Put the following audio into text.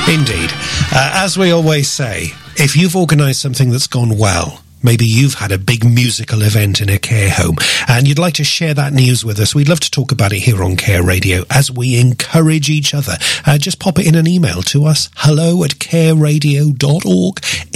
Indeed. As we always say, if you've organised something that's gone well, maybe you've had a big musical event in a care home and you'd like to share that news with us, we'd love to talk about it here on Care Radio as we encourage each other. Just pop it in an email to us, hello@careradio.org.